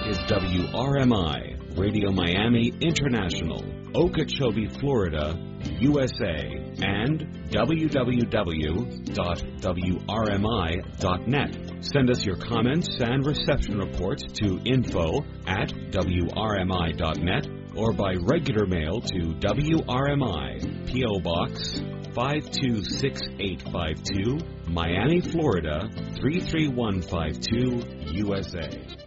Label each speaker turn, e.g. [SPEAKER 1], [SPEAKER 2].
[SPEAKER 1] is WRMI, Radio Miami International, Okeechobee, Florida, USA, and www.wrmi.net. Send us your comments and reception reports to info@wrmi.net or by regular mail to WRMI, P.O. Box 526-852, Miami, Florida 33152, USA.